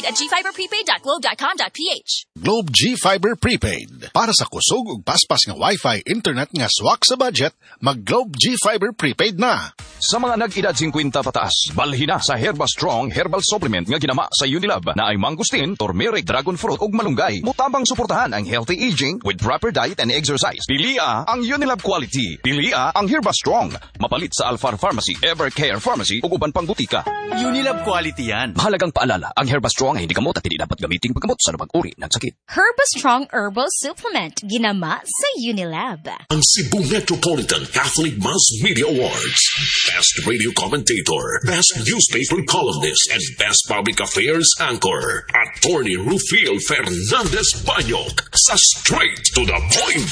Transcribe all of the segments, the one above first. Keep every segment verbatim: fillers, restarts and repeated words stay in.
at g fiber prepaid dot globe dot com dot p h. Globe G Fiber Prepaid. Para sa kusog ug paspas nga Wi-Fi internet nga swak sa budget, mag Globe G Fiber Prepaid na. Sa mga nag-edad fifty pataas, balhin na sa Herba Strong Herbal Supplement nga ginama sa Unilab na ay mangustin, turmeric, dragon fruit ug malunggay. Mutabang suportahan ang healthy aging with proper diet and exercise. Pilia ang Unilab quality. Pilia ang Herba Strong. Mapalit sa Alfar Pharmacy, Evercare Pharmacy ug uban pang butika. Unilab quality yan. Mahalagang paalala, ang Herba Strong ay hindi gamot at hindi dapat gamitin paggamot sa anumang uri ng sakit. Herba Strong Herbal Supplement, ginama sa Unilab. Ang Cebu Metropolitan Catholic Mass Media Awards. Best Radio Commentator, Best Newspaper Columnist, and Best Public Affairs Anchor. Attorney Rufil Fernandez Banyok sa Straight to the Point.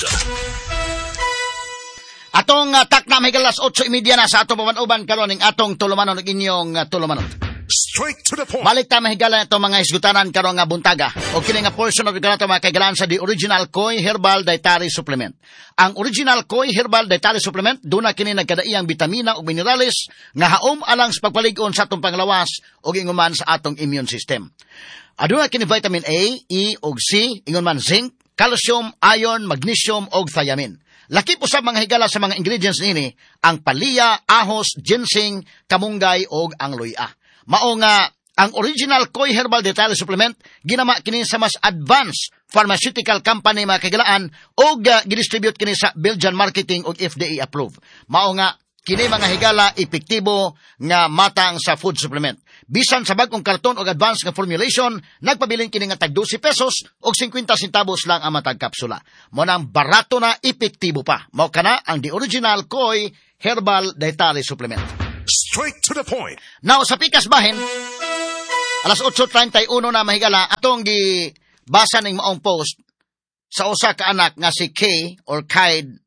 Atong uh, tak na may galas eight thirty na sa atong pamanuban karon ning atong tulumanon ug inyong uh, tulumanon. Straight to the point. Balik ta mahigala ito mga isgutanan karon nga buntaga. O kini nga portion of the ganito mga kaigalan sa the original Koi Herbal Dietary Supplement. Ang original Koi Herbal Dietary Supplement duna kini nagkadaiyang bitamina ug minerales nga haom alang sa pagpalig-on sa atong panglawas ug inguman sa atong immune system. Aduna kini vitamin A, E ug C, ingon man zinc, calcium, iron, magnesium ug thiamine. Laki po sa mga higala sa mga ingredients nini ang palya, ahos, ginseng, kamunggay ug ang luya. Mao nga ang original Koi Herbal Dietary Supplement ginama kini sa mas advanced pharmaceutical company mga kagalaan o uh, gidistribute kini sa Belgian marketing o F D A approved. Mao nga kini mga higala epektibo nga matang sa food supplement. Bisan sa bagong karton o advanced nga formulation, nagpabiling kini nga tag twelve pesos o fifty centavos lang ang matag kapsula. Mo nang barato na epektibo pa. Mao kana ang the original Koi Herbal Dietary Supplement. Straight to the point. Now, sa pikas bahin, alas eight thirty-one na mahigala, atong gibasa ning maong post sa usa ka anak nga si Kay or Kide,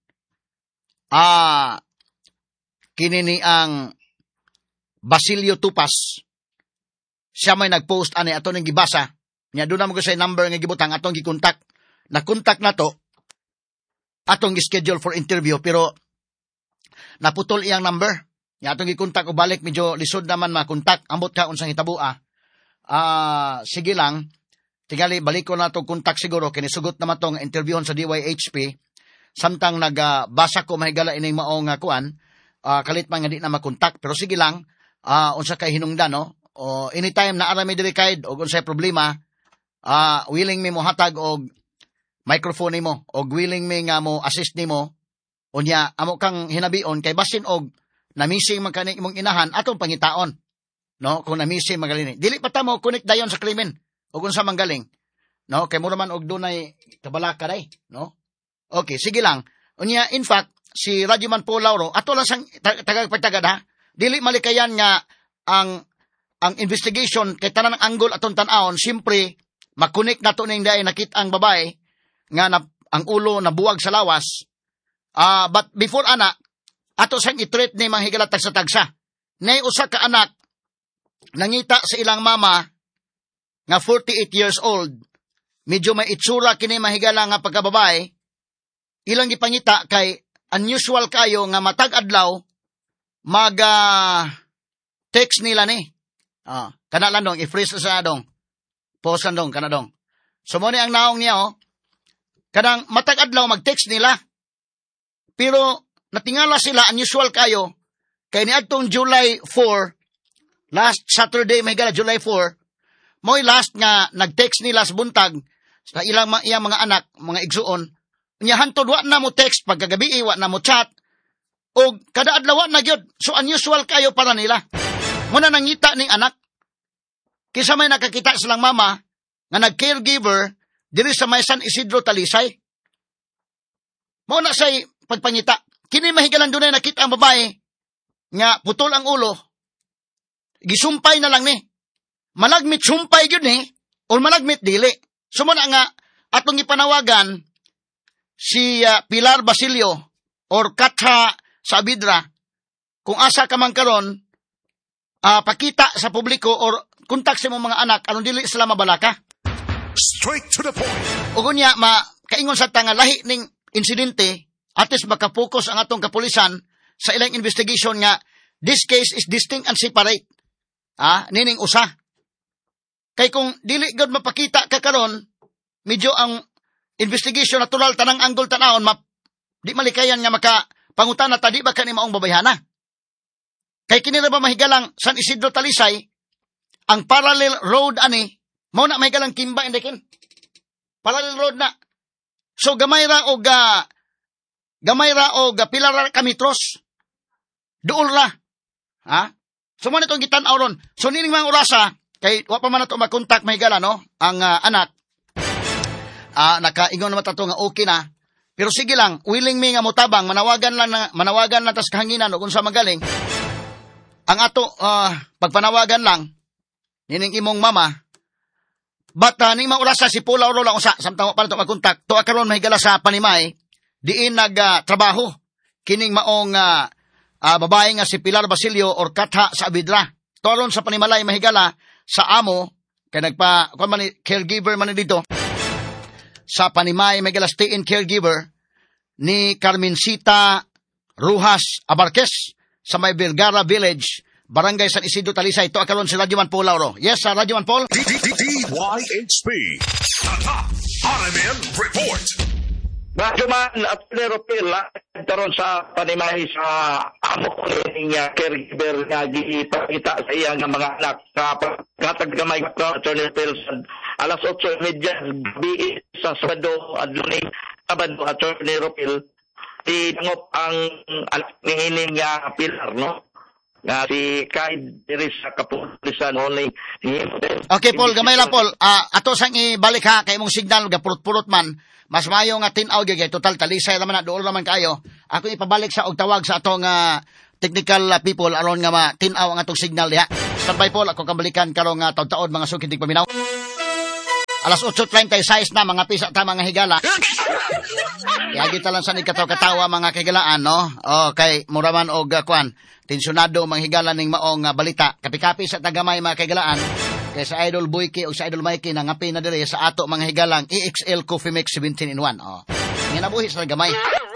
ah, kini ni ang Basilio Tupas. Siya may nagpost ani ato ning gibasa. Nya doon na mo ko sa number nga gibutang atong gikontak. Na-contact na to, atong gi-schedule for interview, pero naputol iyang number. Nga atong gikontak o balik, medyo lisod naman makontak. Ambot ka unsang hitabua. Ah, uh, sige lang. Tingali, balik ko na itong kontak siguro. Kinisugot naman itong interviewon sa D Y H P. Samtang nagbasa uh, ko mahigala ining maong uh, kuan. Uh, kalit man nga di na makontak. Pero sige lang. Uh, unsa kay hinungdan, no? O anytime na arami diri kaid o unsay problema, uh, willing mi mo hatag og microphone nimo o willing mi nga mo assist nimo. Unya, amo kang hinabion kay basin og namising man kani imong inahan atong pangitaon, no? Kung namising magalini dili pa ta mo connect dayon sa krimen o kung sa manggaling, no? Kay mura man og dunay kabalaka day, no? Okay, sige lang. Unya, in fact, si Radyoman Paul Lauro ato lang sang tagapagtagad ha, dili malikayan nga ang ang investigation kay tanan ng angle atong tan-awon. Simpre makunik nato ning day nakita ang babae nga na, ang ulo nabuwag sa lawas. Ah, uh, but before ana ato sang i-treat ni mga higala tagsa-tagsa. Nay usa ka anak nangita sa ilang mama nga forty-eight years old. Medyo may itsura kini mahigala nga pagkababae. Ilang gipangita kay unusual kayo nga matag adlaw mag uh, text nila ni. Ah, kana lang dong i-freeze sa dong. Post dong kana dong. So mo ni ang naong niya oh. Kanang matag adlaw mag-text nila. Pero natingala sila, unusual kayo, kay niadtong July fourth, last Saturday, may gala, July fourth, mo'y last nga, nag-text nila sa buntag, sa ilang iyang mga anak, mga igsuon, niya hantod, wa na mo text, pagkagabi, wa na mo chat, o kada adlaw na gyud, so unusual kayo para nila. Muna nangita ning anak, kisa may nakakita silang mama, nga nag-caregiver, diri sa may San Isidro Talisay. Muna say pagpangita, kini mahigalan dunay nakita ang babae nga putol ang ulo. Gisumpay na lang ni. Malagmit sumpay gyud ni o malagmit dili. Sumuna nga atong ipanawagan si uh, Pilar Basilio or Katha Sabidra kung asa ka man karon uh, pakita sa publiko or kontak sa mga anak aron dili sila mabalaka. Straight to the point. O kunya ma kaingon sa tanga lahi ning insidente. At least makapokus ang atong kapulisan sa ilang investigation nga this case is distinct and separate. Ah, nining usa. Kay kung dili gud mapakita ka karon, medyo ang investigation natural tanang angle tanawon map di malikayan nga maka pangutana ta di ba kani maong babayhana. Kay kini ra ba mahigalang San Isidro Talisay ang parallel road ani mao na mahigalang Kimba indekin. Parallel road na. So gamay ra og uh, gamay ra og uh, pilar ra ka metros. Duol ra. Ha? So mo nitong gitan-aw ron. So nining mga orasa kay wa pa man nato makontak mahigala no ang uh, anak. Ah, uh, nakaingon naman tato nga okay na. Pero sige lang, willing me nga motabang manawagan lang na, manawagan lang tas kahanginan ug unsa magaling. Ang ato uh, pagpanawagan lang nining imong mama. Bata ning mga orasa si Paula Oro lang usa samtang wa pa nato makontak. To karon mahigala sa Panimay diin nag uh, trabaho kining maong uh, uh, babae nga si Pilar Basilio or Katha sa Abidra. Toron sa Panimalay mahigala sa amo kay nagpa kuan man caregiver man dito sa Panimay mahigala stay-in caregiver ni Carmencita Ruhas Abarques sa may Vergara Village, Barangay San Isidro Talisay. Ito akaron si Radyo Man Paul Lauro. Yes, sa Radyo Man Paul. D Y H P Tata R M N Report. Radyo Man at Leropil karon sa Panimay sa amo ko niya caregiver nga gipakita sa iya nga mga anak sa pagkatag gamay ka Attorney Leropil alas otso media gabi sa Sabado adloni Sabado Attorney Leropil tinangop ang anak ni ining nga Pilar no nga si Kaid diri sa kapulisan only. Okay Paul, gamay lang Paul. Uh, ato sang ibalik ha kay imong signal gapurot-purot man. Mas maayo nga tin-aw gyud total Talisay naman na dool naman kayo. Ako ipabalik sa og tawag sa atong uh, technical uh, people aron nga ma tin-aw ang atong signal diha. Standby Paul, ako kabalikan karon nga taud-taud mga sukid dig paminaw. Alas otso treinta y seis na mga pisa ta mga higala. Yagi talan sa ni kataw-katawa mga kigalaan no. Okay, muraman og uh, kwan. Tensyonado mga higala ning maong uh, balita. Kapi-kapi sa tagamay mga kigalaan. Kay sa Idol Boyki o sa Idol Mikey nangapi na diri sa ato mga higalang E X L Coffee Mix seventeen in one. Oh. Nginabuhi sa gamay.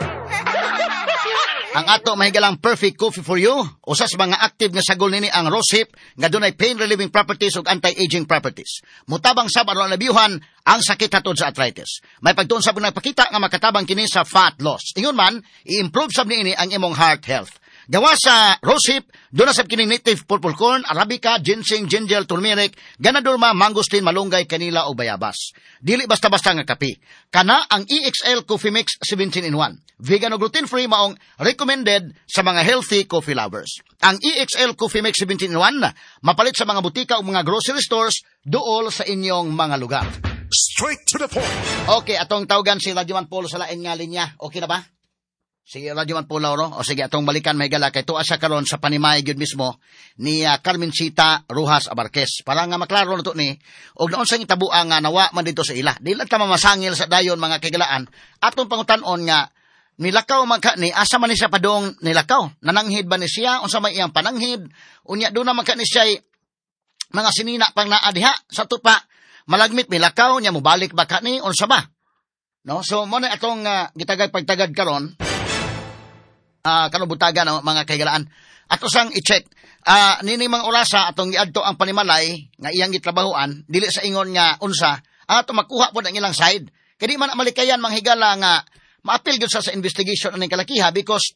Ang ato mahigalang perfect coffee for you. Usas mga active nga sagol nini ang Rosehip nga dunay pain relieving properties ug anti-aging properties. Mutabang sab aron labiuhan ang sakit hatod sa arthritis. May pagtuon sab nagpakita nga makatabang kini sa fat loss. Ingon man, i-improve sab niini ang imong heart health. Gawa sa Rosehip, doon na sab kining native purple corn, arabica, ginseng, ginger, turmeric, ganadorma, mangosteen, malunggay, kanila o bayabas. Dili basta-basta nga kape. Kana ang E X L Coffee Mix seventeen in one. Vegan o gluten-free maong recommended sa mga healthy coffee lovers. Ang E X L Coffee Mix seventeen in one mapalit sa mga butika o mga grocery stores dool sa inyong mga lugar. Straight to the point. Okay, atong tawagan si Radyo Man Polo sa lain nga linya. Okay na ba? Sige, Radyo Man Polo, no? O sige, atong balikan may gala kay tuwa sa karon sa Panimay gyud mismo ni uh, Carmencita Ruhas Abarques. Para nga maklaro na to ni, og noon sa itabuang nga nawa man dito sa ila. Dili ta mamasangil sa dayon mga kigalaan. Atong pangutan-on nga nilakaw man ka ni asa man ni siya padong nilakaw. Nananghid ba ni siya unsa may iyang pananghid? Unya do na man ka ni siya mga sinina pang naa diha sa tupa. Malagmit milakaw nya mobalik ba ka ni unsa ba? No, so mo na atong uh, gitagad pagtagad karon. Ah, uh, kanubutagan ng mga kaigalaan. Ato sang i-check. Ah, uh, nini mga orasa atong giadto ang Panimalay nga iyang gitrabahoan, dili sa ingon nga unsa, ato makuha pod ang ilang side. Kay di man malikayan mga higala nga maapil gyud sa sa investigation aning kalakiha because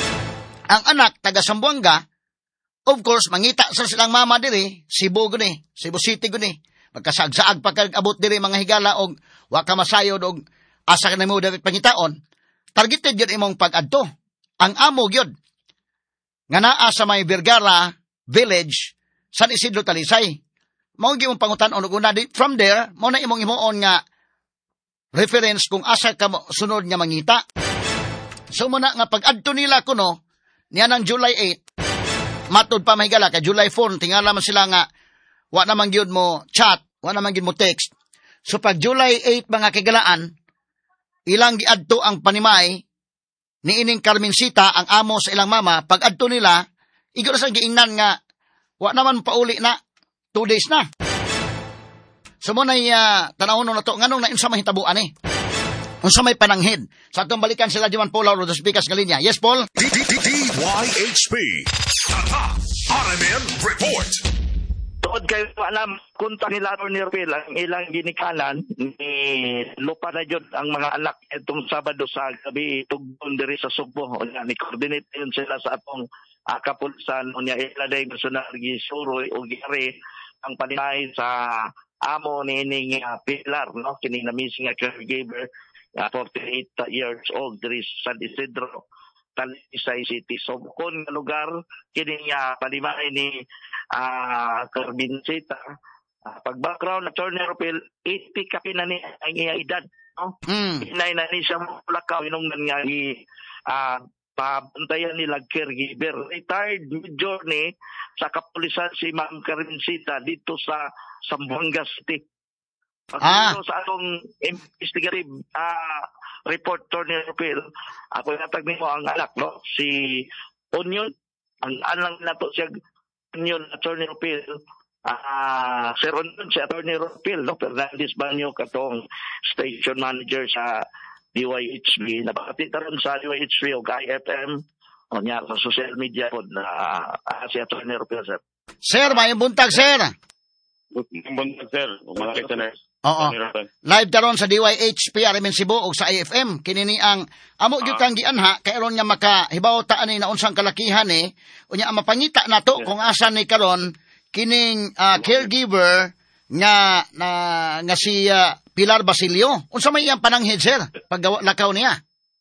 ang anak taga Sambuanga, of course mangita sa silang mama diri, Cebu guni, Cebu City guni. Magkasagsaag pa kag abot diri mga higala og wa ka masayod og asa ka nimo dapat pangitaon. Targeted gyud imong pag-adto. Ang amo gyud nga naa sa may Vergara Village, San Isidro Talisay. Mao gyud mong pangutan-on og una from there, mo na imong himuon nga reference kung asa ka sunod nga mangita. So mo na nga pag-adto nila kuno niya ng July eighth, matud pa mahigala kay July fourth tingala man sila nga wa naman gyud mo chat, wa naman gyud mo text. So pag July eighth mga kigalaan, ilang giadto ang Panimay ni ining Carmencita ang amo sa ilang mama, pag adto nila, igo na sa giingnan nga, wa naman pauli na, two days na. So mo na uh, tanawon na to, nganong na insa mahitabuan eh. Unsa may pananghid. Sa atong balikan sila Diman Paul Lauro, dos Picas Galinya. Yes, Paul? D Y H P Tata R M N Report. Tuod kayo alam, kunta nila ni Rapil, ang ilang ginikanan, ni lupa na yun ang mga anak itong Sabado sa gabi, tugtong diri sa Sugbo. O nga, ni-coordinate yun sila sa atong uh, kapulisan. O nga, iladay gusto na gisuroy o gari ang palimay sa amo ni ining uh, Pilar, no? Kining na missing uh, caregiver, uh, forty-eight years old, diri sa San Isidro, Talisay City. So, kung nga lugar, kining uh, palimay ni uh, Carbincita, uh, pag background, Attorney Rapil, eighty ka na ni ang iya edad, no? Mm. Inay na ni siya mulakaw, inong nga ni uh, pabantayan nila caregiver. Retired mid-journey sa kapulisan si Ma'am Carbincita dito sa Zamboanga City. Pag ah. sa atong investigative uh, report, Attorney Rapil, ako natag mo ang anak, no? Si Onion, ang anak na to siya Onion, Attorney Rapil, uh, Sir Onion, si Attorney Rapil, no? Fernandez Banyo, katong station manager sa D Y H B. Napakatita ron sa D Y H B o I F M, o niya sa social media po na uh, si Attorney Rapil, sir. Sir, mayong buntag, sir. Mayong buntag, sir. Mga listeners. Oo. Live daron sa D Y H P R M N Cebu o sa I F M. Kinini ang amo gyud kang gianha kay aron nga makahibaw ta ani na unsang kalakihan ni unya ang mapangita nato kung asa ni karon kining uh, caregiver nga na nga si uh, Pilar Basilio. Unsa may iyang pananghid, sir, paggawa lakaw niya?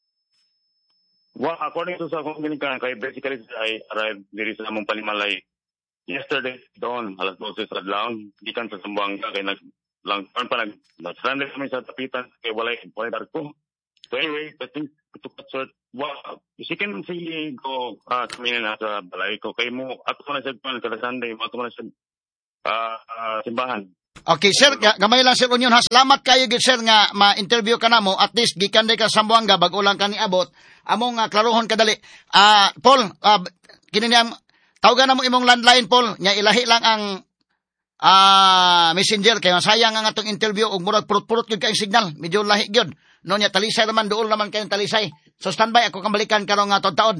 Well, according to sa komunikan kay basically I arrived diri sa among Palimalay yesterday doon alas twelve sa adlaw gikan sa Zamboanga kay nag lang pa nag stranded kami sa tapitan kay walay walay barko. So anyway, I think to cut short, well, isikin si ko uh, kami na sa balay ko kay mo ato na sa kada Sunday mo ato na sa uh, uh, simbahan. Okay, sir, gamay lang sir Union ha. Salamat kayo gid sir nga ma-interview ka namo at least gikan day ka sa Zamboanga bag ulang ka ni abot. Among uh, klarohon kadali. Ah, uh, Paul, uh, kini niyang tawagan namo imong landline, Paul, nya ilahi lang ang Ah, uh, messenger kay sayang ang atong interview ug murag purot-purot gyud kay signal, medyo lahi gyud. No nya talisay naman duol naman kay talisay. So standby ako kambalikan karong nga taon.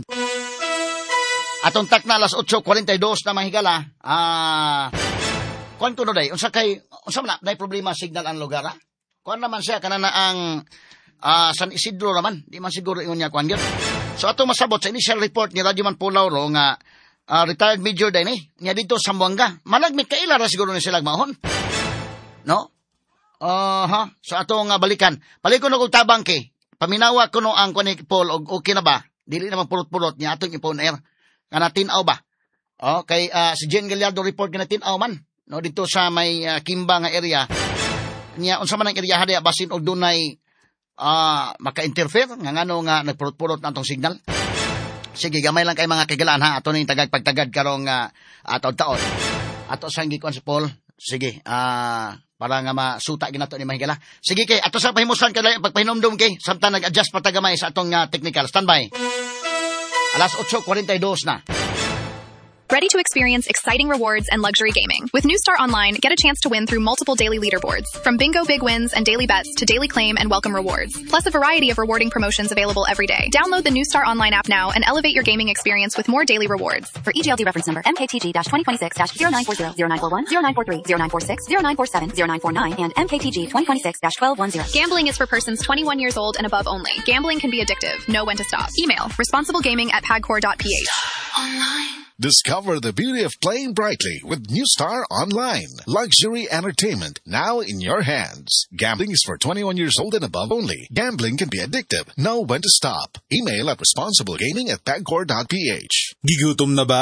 Atong tak na alas eight forty-two na mahigala. Ah, uh, kuan kuno day, unsa kay unsa man na problema signal ang lugar ha? Kuan naman siya kanana ang uh, San Isidro naman, di man siguro ingon niya kuan gyud. So atong masabot sa initial report ni Radyo Man Pulauro nga Uh, retired major din eh. Nga dito sa Zamboanga. Malagmit kaila ra siguro ni sila mahon. No? Uh, ha? So atong uh, balikan. Palikon ko tabang kay. Paminawa ko no ang kunik Paul og okay na ba? Dili naman pulot-pulot niya atong ipon air. Kana tinaw ba? Oh, kay uh, si Jen Gallardo report kana tinaw man. No dito sa may uh, Kimba nga area. Niya unsa man ang area hadi basin og dunay uh, maka-interfere nga ngano nga nagpulot-pulot na atong signal. Sige, gamay lang kay mga kagalaan ha. Ato na yung tagag-pagtagad karong uh, taon-taon. Ato sang gikon si Paul. Sige, ah, uh, para nga masuta ginato ni mahigala. Sige kay, ato sa pahimusan kay pagpahinomdom kay samtang nag-adjust patagamay sa atong uh, technical. Standby. Alas eight forty-two na. Ready to experience exciting rewards and luxury gaming? With New Star Online, get a chance to win through multiple daily leaderboards. From bingo big wins and daily bets to daily claim and welcome rewards. Plus a variety of rewarding promotions available every day. Download the New Star Online app now and elevate your gaming experience with more daily rewards. For E G L D reference number M K T G twenty twenty-six zero nine four zero, zero nine four one, zero nine four three, zero nine four six, zero nine four seven, zero nine four nine, and M K T G twenty twenty-six twelve ten. Gambling is for persons twenty-one years old and above only. Gambling can be addictive. Know when to stop. Email responsiblegaming at pagcor dot p h. Online. Discover the beauty of playing brightly with New Star Online. Luxury entertainment now in your hands. Gambling is for twenty-one years old and above only. Gambling can be addictive. Know when to stop. Email at responsiblegaming at pagcor dot p h. Gigutom na ba?